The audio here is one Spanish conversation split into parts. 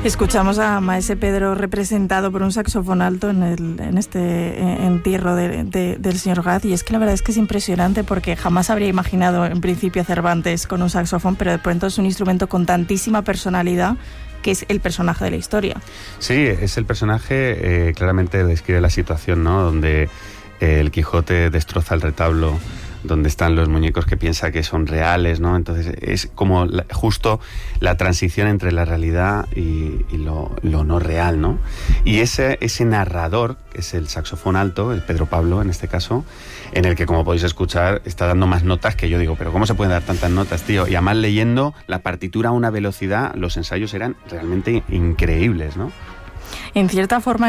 Escuchamos a Maese Pedro representado por un saxofón alto en este entierro del señor Gaz, y es que la verdad es que es impresionante porque jamás habría imaginado en principio a Cervantes con un saxofón, pero de pronto es un instrumento con tantísima personalidad que es el personaje de la historia. Sí, es el personaje, claramente describe la situación, ¿no? Donde el Quijote destroza el retablo donde están los muñecos que piensa que son reales, ¿no? Entonces es como justo la transición entre la realidad y lo no real, ¿no? Y ese narrador, que es el saxofón alto, el Pedro Pablo en este caso, en el que, como podéis escuchar, está dando más notas que yo digo, pero ¿cómo se pueden dar tantas notas, tío? Y además leyendo la partitura a una velocidad, los ensayos eran realmente increíbles, ¿no? En cierta forma,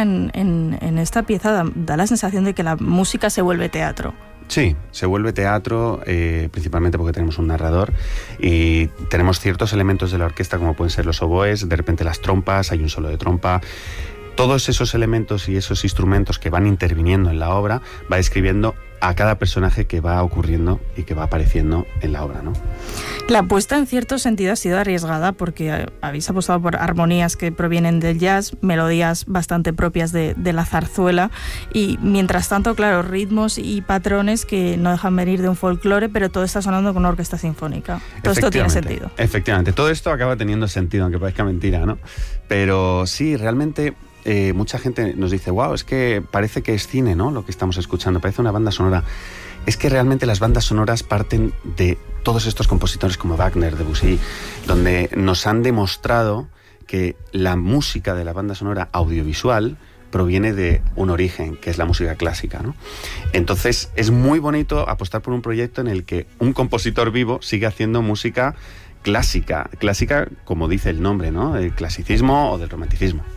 en esta pieza da la sensación de que la música se vuelve teatro. Sí, se vuelve teatro, principalmente porque tenemos un narrador y tenemos ciertos elementos de la orquesta, como pueden ser los oboes, de repente las trompas, hay un solo de trompa. Todos esos elementos y esos instrumentos que van interviniendo en la obra va describiendo a cada personaje que va ocurriendo y que va apareciendo en la obra, ¿no? La apuesta en cierto sentido ha sido arriesgada porque habéis apostado por armonías que provienen del jazz, melodías bastante propias de la zarzuela y mientras tanto, claro, ritmos y patrones que no dejan venir de un folclore, pero todo está sonando con una orquesta sinfónica. Todo esto tiene sentido. Efectivamente, todo esto acaba teniendo sentido, aunque parezca mentira, ¿no? Pero sí, realmente mucha gente nos dice, wow, es que parece que es cine, ¿no? Lo que estamos escuchando, parece una banda sonora. Es que realmente las bandas sonoras parten de todos estos compositores como Wagner, Debussy, donde nos han demostrado que la música de la banda sonora audiovisual proviene de un origen, que es la música clásica, ¿no? Entonces es muy bonito apostar por un proyecto en el que un compositor vivo sigue haciendo música clásica como dice el nombre, ¿no? Del clasicismo o del romanticismo.